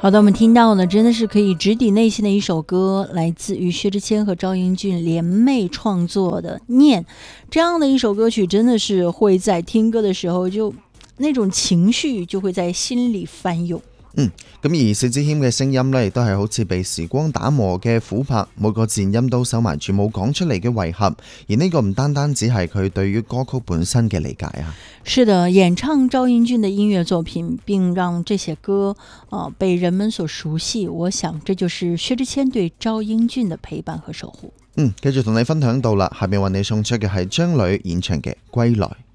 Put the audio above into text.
好的，我们听到呢，真的是可以直抵内心的一首歌，来自于薛之谦和赵英俊联袂创作的《念》，这样的一首歌曲，真的是会在聽歌的時候就那種情緒就會在心裡翻湧。 咁而薛之謙嘅聲音呢，亦都係好似被時光打磨嘅琥珀，每個字音都收埋住冇講出嚟嘅遺憾。而呢個唔單單只係佢對於歌曲本身嘅理解啊。 是的，演唱趙英俊的音樂作品，並讓這些歌被人們所熟悉，我想這就是薛之謙對趙英俊的陪伴和守護。 繼續同你分享到啦，下面為你送出嘅係張磊演唱嘅《歸來》。